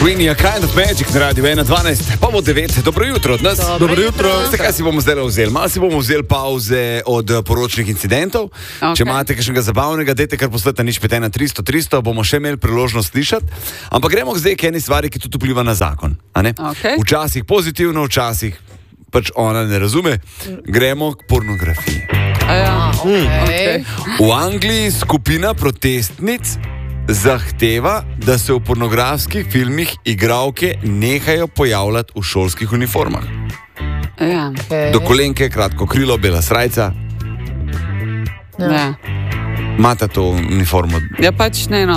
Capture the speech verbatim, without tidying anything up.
Queen je Kind of Magic na radiju ena dvanajst, pa bo devet. Dobro jutro od nas. Dobro, Dobro jutro. Veste, kaj si bomo zdaj vzeli? Malo si bomo vzeli pauze od poročnih incidentov. Okay. Če imate kakšnega zabavnega, dajte kar poslati nič pet ena tristo tristo, bomo še imeli priložnost slišati. Ampak gremo zdaj k eni stvari, ki tudi vpliva na zakon. Okay. Včasih pozitivno, včasih pač ona ne razume. Gremo k pornografiji. Ja, okay. Okay. V Angliji skupina protestnic zahteva, da se v pornografskih filmih igralke nehajo pojavljati v šolskih uniformah. Ja. Okay. Do kolenke, kratko krilo, bela srajca. Ja. Imate to uniformo? Ja, pač ne, no.